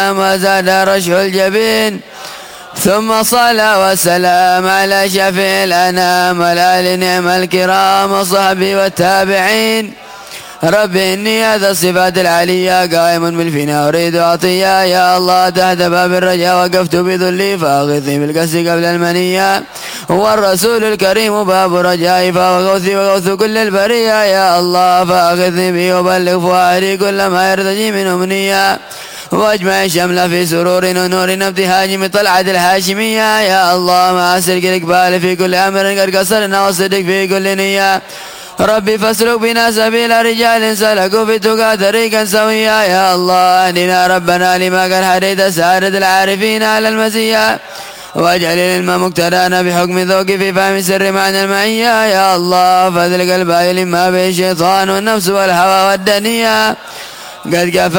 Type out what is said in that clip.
وزاد رشه الجبين، ثم صلى وسلام على شفيع الأنام والآل نعم الكرام وصحبه والتابعين. رب إني هذا الصفات العلية قائم بالفناء أريد عطية، يا الله تحت باب الرجاء وقفت بذلي فأغثني بالقصد قبل المنية، هو الرسول الكريم باب رجائي فهو غوثي وغوث كل البرية، يا الله فأغثني به وبلغ فؤادي كل ما يرتجي من أمنية، واجمع الشمل في سرور ونور ابتهاج من طلعة الهاشمية، يا الله مع سلك الإقبال في كل أمر قد قصرنا والصدق في كل نية. ربي فاسلك بنا سبيل رجال سلكوا في التقى طريقا سويا، يا الله اهدنا ربنا لما قد هديت سعادة العارفين على المزية، واجعل العلم مقتدانا بحكم ذوق في فهم سر معنى المعية، يا الله فاذلق البايل ما به الشيطان والنفس والهوى والدنيا قد كفى